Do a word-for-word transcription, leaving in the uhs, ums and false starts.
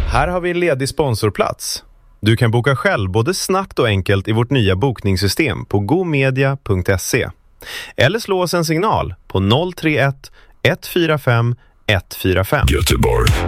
Här har vi en ledig sponsorplats. Du kan boka själv både snabbt och enkelt i vårt nya bokningssystem på gomedia punkt se. Eller slå oss en signal på noll tre ett ett fyra fem ett fyra fem. Göteborg.